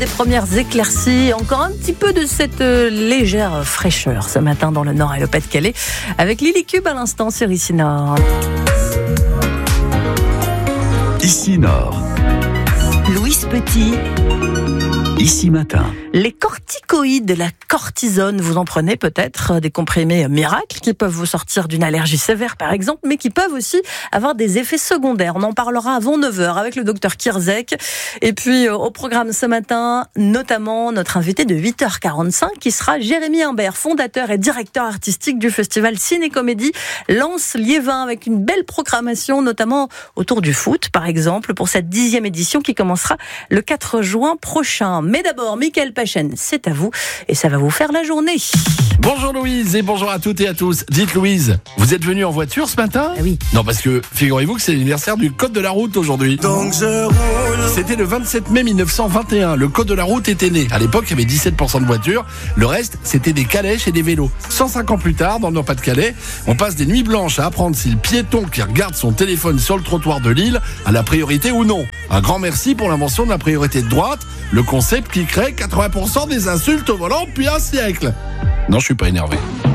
Des premières éclaircies, encore un petit peu de cette légère fraîcheur ce matin dans le Nord et le Pas-de-Calais avec Lily Cube à l'instant sur Ici Nord. Ici Nord. Louise Petit. Ici Matin. Les corticoïdes, la cortisone, vous en prenez peut-être, des comprimés miracles qui peuvent vous sortir d'une allergie sévère par exemple, mais qui peuvent aussi avoir des effets secondaires. On en parlera avant 9h avec le docteur Kirzek. Et puis au programme ce matin, notamment notre invité de 8h45 qui sera Jérémy Imbert, fondateur et directeur artistique du festival Ciné-Comédie Lens-Liévin, avec une belle programmation notamment autour du foot par exemple, pour cette 10e édition qui commencera le 4 juin prochain. Mais d'abord, Mickaël Pachen, c'est à vous et ça va vous faire la journée. Bonjour Louise et bonjour à toutes et à tous. Dites Louise, vous êtes venue en voiture ce matin ? Oui. Non, parce que figurez-vous que c'est l'anniversaire du code de la route aujourd'hui. Donc je roule. C'était le 27 mai 1921, le code de la route était né. À l'époque, il y avait 17% de voitures, le reste, c'était des calèches et des vélos. 105 ans plus tard, dans le Nord-Pas-de-Calais, on passe des nuits blanches à apprendre si le piéton qui regarde son téléphone sur le trottoir de Lille a la priorité ou non. Un grand merci pour l'invention de la priorité de droite, le concept qui crée 80% des insultes au volant depuis un siècle. Non, je suis pas énervé.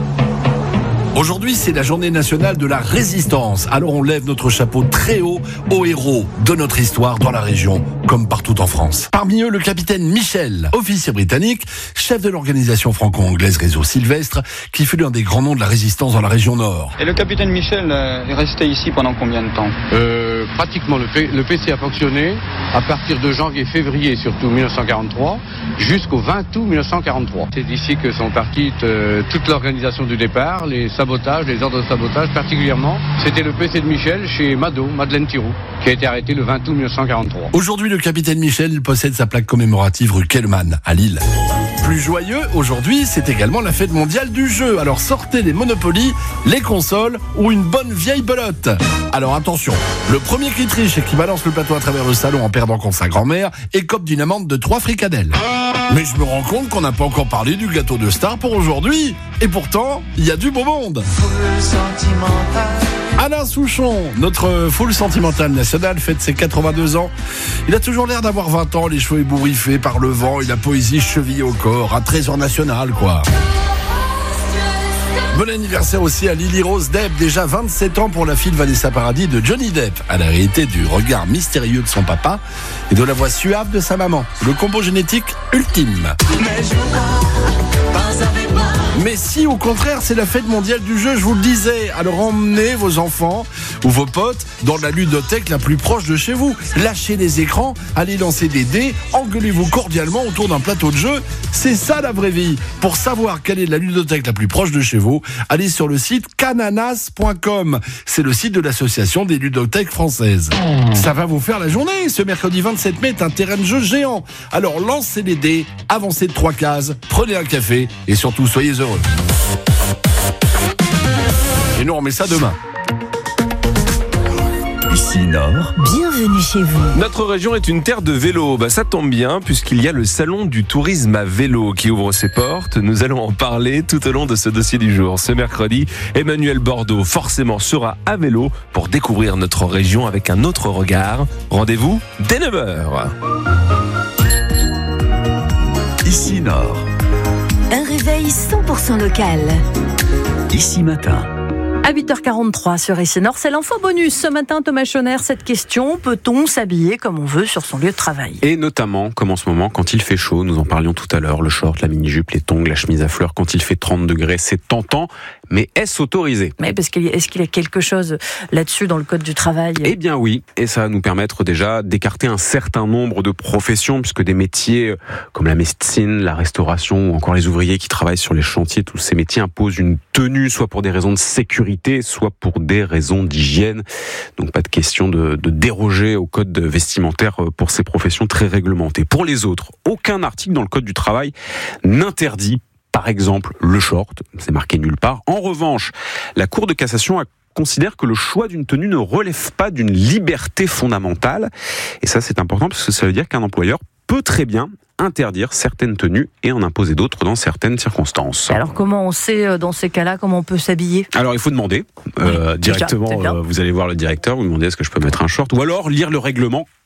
Aujourd'hui, c'est la journée nationale de la résistance. Alors on lève notre chapeau très haut aux héros de notre histoire dans la région, comme partout en France. Parmi eux, le capitaine Michel, officier britannique, chef de l'organisation franco-anglaise Réseau Sylvestre, qui fut l'un des grands noms de la résistance dans la région Nord. Et le capitaine Michel est resté ici pendant combien de temps ? Pratiquement, le PC a fonctionné à partir de janvier-février, surtout 1943, jusqu'au 20 août 1943. C'est d'ici que sont parties toute l'organisation du départ, les sabotages, les ordres de sabotage particulièrement. C'était le PC de Michel chez Madeleine Thiroux, qui a été arrêté le 20 août 1943. Aujourd'hui, le capitaine Michel possède sa plaque commémorative rue Kellman, à Lille. Plus joyeux, aujourd'hui, c'est également la fête mondiale du jeu. Alors sortez les Monopoly, les consoles ou une bonne vieille belote. Alors attention, le premier qui triche et qui balance le plateau à travers le salon en perdant contre sa grand-mère écope d'une amende de 3 fricadelles. Mais je me rends compte qu'on n'a pas encore parlé du gâteau de star pour aujourd'hui. Et pourtant, il y a du beau monde. Alain Souchon, notre full sentimental national, fête ses 82 ans. Il a toujours l'air d'avoir 20 ans, les cheveux ébouriffés par le vent et la poésie chevillée au corps. Un trésor national, quoi. Bon anniversaire aussi à Lily Rose Depp, déjà 27 ans pour la fille de Vanessa Paradis de Johnny Depp. Elle a hérité du regard mystérieux de son papa et de la voix suave de sa maman. Le combo génétique ultime. Mais si au contraire c'est la fête mondiale du jeu, je vous le disais, alors emmenez vos enfants ou vos potes dans la ludothèque la plus proche de chez vous. Lâchez les écrans, allez lancer des dés, engueulez-vous cordialement autour d'un plateau de jeu. C'est ça la vraie vie. Pour savoir quelle est la ludothèque la plus proche de chez vous, allez sur le site cananas.com. C'est le site de l'association des ludothèques françaises. Ça va vous faire la journée. Ce mercredi 27 mai est un terrain de jeu géant. Alors lancez les dés, avancez de 3 cases, prenez un café et surtout soyez heureux. Et nous on remet ça demain. Ici Nord. Bienvenue chez vous. Notre région est une terre de vélo. Ça tombe bien puisqu'il y a le salon du tourisme à vélo qui ouvre ses portes. Nous allons en parler tout au long de ce dossier du jour. Ce mercredi, Emmanuel Bordeaux forcément sera à vélo pour découvrir notre région avec un autre regard. Rendez-vous dès 9h. Ici Nord. Un réveil 100% local. Ici Matin. À 8h43 sur Ici Nord, c'est l'info bonus. Ce matin, Thomas Schoner, cette question, peut-on s'habiller comme on veut sur son lieu de travail ? Et notamment, comme en ce moment, quand il fait chaud, nous en parlions tout à l'heure, le short, la mini-jupe, les tongs, la chemise à fleurs, quand il fait 30 degrés, c'est tentant, mais est-ce autorisé ? Mais est-ce qu'il y a quelque chose là-dessus dans le code du travail ? Eh bien oui, et ça va nous permettre déjà d'écarter un certain nombre de professions, puisque des métiers comme la médecine, la restauration ou encore les ouvriers qui travaillent sur les chantiers, tous ces métiers imposent une tenue, soit pour des raisons de sécurité, soit pour des raisons d'hygiène. Donc pas de question de déroger au code vestimentaire pour ces professions très réglementées. Pour les autres, aucun article dans le code du travail n'interdit, par exemple, le short. C'est marqué nulle part. En revanche, la Cour de cassation considère que le choix d'une tenue ne relève pas d'une liberté fondamentale. Et ça, c'est important parce que ça veut dire qu'un employeur peut très bien interdire certaines tenues et en imposer d'autres dans certaines circonstances. Alors comment on sait dans ces cas-là comment on peut s'habiller ? Alors il faut demander directement, déjà, vous allez voir le directeur, vous demandez est-ce que je peux mettre un short, ou alors lire le règlement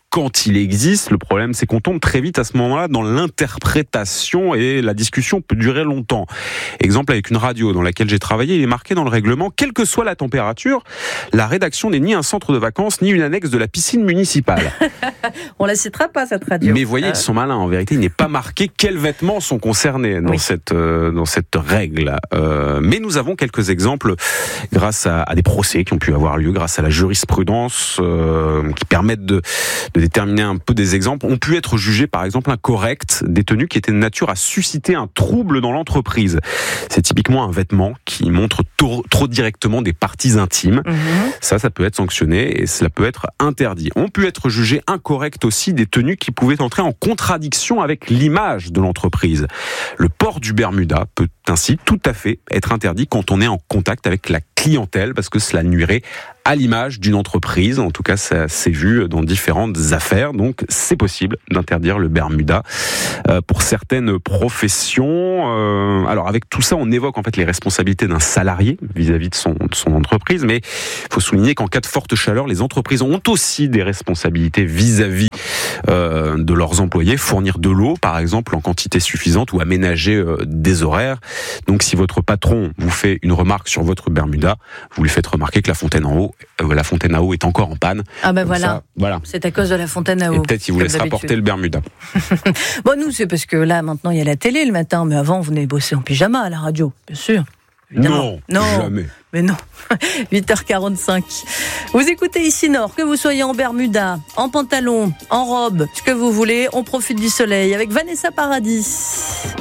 quand il existe. Le problème, c'est qu'on tombe très vite à ce moment-là dans l'interprétation et la discussion peut durer longtemps. Exemple avec une radio dans laquelle j'ai travaillé, il est marqué dans le règlement, quelle que soit la température, la rédaction n'est ni un centre de vacances, ni une annexe de la piscine municipale. On la citera pas, cette radio. Mais voyez, ils sont malins. En vérité, il n'est pas marqué quels vêtements sont concernés dans cette règle. Mais nous avons quelques exemples grâce à des procès qui ont pu avoir lieu, grâce à la jurisprudence qui permettent de déterminer un peu des exemples. On peut être jugé, par exemple, incorrect des tenues qui étaient de nature à susciter un trouble dans l'entreprise. C'est typiquement un vêtement qui montre trop directement des parties intimes. Ça peut être sanctionné et cela peut être interdit. On peut être jugé incorrect aussi des tenues qui pouvaient entrer en contradiction avec l'image de l'entreprise. Le port du Bermuda peut ainsi tout à fait être interdit quand on est en contact avec la clientèle parce que cela nuirait à l'image d'une entreprise. En tout cas, ça s'est vu dans différentes affaires. Donc, c'est possible d'interdire le Bermuda pour certaines professions. Alors, avec tout ça, on évoque en fait les responsabilités d'un salarié vis-à-vis de son entreprise. Mais il faut souligner qu'en cas de forte chaleur, les entreprises ont aussi des responsabilités vis-à-vis de leurs employés, fournir de l'eau, par exemple, en quantité suffisante ou aménager des horaires. Donc, si votre patron vous fait une remarque sur votre Bermuda, vous lui faites remarquer que la fontaine à eau est encore en panne. Ah ben voilà. Ça, voilà. C'est à cause de la fontaine à eau. Et peut-être qu'il vous laissera porter le Bermuda. Bon, nous, c'est parce que là, maintenant, il y a la télé le matin, mais avant, vous venez bosser en pyjama à la radio, bien sûr. Évidemment. Non, jamais. Mais non. 8h45. Vous écoutez Ici Nord, que vous soyez en Bermuda, en pantalon, en robe, ce que vous voulez, on profite du soleil avec Vanessa Paradis.